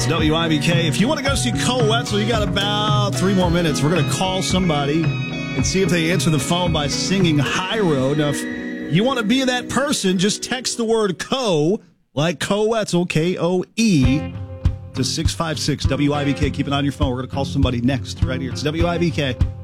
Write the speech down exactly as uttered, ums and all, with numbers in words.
W I B K. If you want to go see Cole Wetzel, you got about three more minutes. We're going to call somebody and see if they answer the phone by singing High Road. Now, if you want to be that person, just text the word Co, like Cole Wetzel, K O E, to six five six W I B K. Keep it on your phone. We're going to call somebody next right here. It's W I B K.